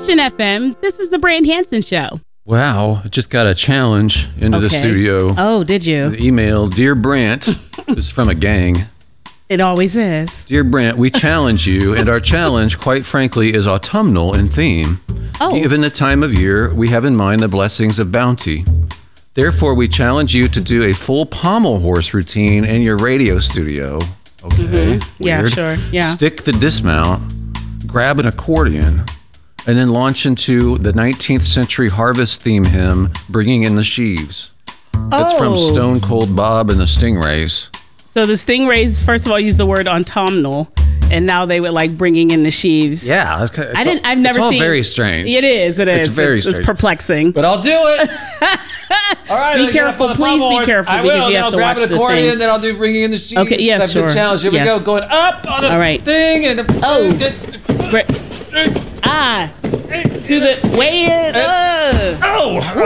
Christian FM. This is the Brand Hansen Show. Wow, I just got a challenge into the studio. Oh, did you? The email, Dear Brant, this is from a gang. It always is. Dear Brant, we challenge you, and our challenge, quite frankly, is autumnal in theme. Oh. Given the time of year, we have in mind the blessings of bounty. Therefore, we challenge you to do a full pommel horse routine in your radio studio. Okay. Yeah, sure. Yeah. Stick the dismount, grab an accordion, and then launch into the 19th century harvest theme hymn, Bringing in the Sheaves. That's from Stone Cold Bob and the Stingrays. So the Stingrays, first of all, used the word autumnal, and now they would like bringing in the sheaves. Yeah. I've never seen. It's all very strange. It is. It's very strange. It's perplexing. But I'll do it. All right. Be careful. Please be careful because you have to watch the thing. I'll grab an accordion, then I'll do Bringing in the Sheaves. Okay, yes, sure. Good challenge. Here we go. Going up on the thing. And to the way in.